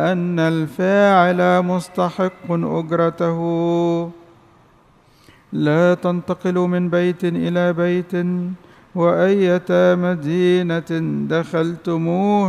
أن الفاعل مستحق أجرته. لا تنتقلوا من بيت إلى بيت، وأية مدينة دخلتموها